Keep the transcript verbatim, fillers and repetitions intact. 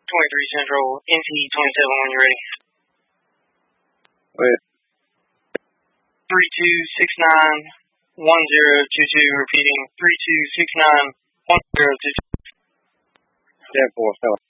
twenty-three Central, N T twenty-seven when you're ready. Wait. three two six nine one zero two two, repeating three two six nine one zero two two. ten four,